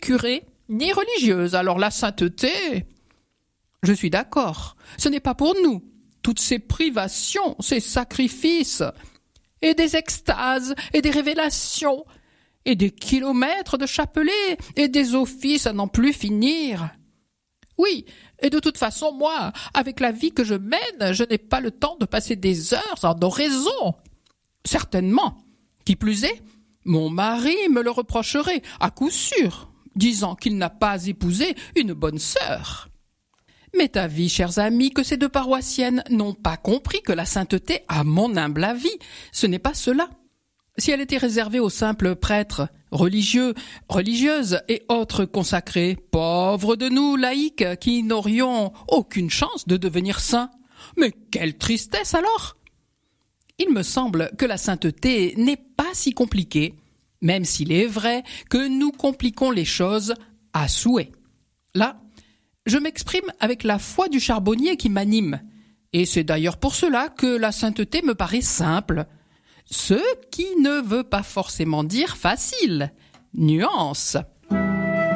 curée, ni religieuse, alors la sainteté... Je suis d'accord, ce n'est pas pour nous. Toutes ces privations, ces sacrifices, et des extases, et des révélations, et des kilomètres de chapelets, et des offices à n'en plus finir. Oui, et de toute façon, moi, avec la vie que je mène, je n'ai pas le temps de passer des heures en oraison. Certainement. Qui plus est, mon mari me le reprocherait, à coup sûr, disant qu'il n'a pas épousé une bonne sœur. M'est avis, chers amis, que ces deux paroissiennes n'ont pas compris que la sainteté, à mon humble avis, ce n'est pas cela. Si elle était réservée aux simples prêtres, religieux, religieuses et autres consacrés, pauvres de nous, laïcs, qui n'aurions aucune chance de devenir saints, mais quelle tristesse alors! Il me semble que la sainteté n'est pas si compliquée, même s'il est vrai que nous compliquons les choses à souhait. Là, je m'exprime avec la foi du charbonnier qui m'anime, et c'est d'ailleurs pour cela que la sainteté me paraît simple, ce qui ne veut pas forcément dire facile. Nuance.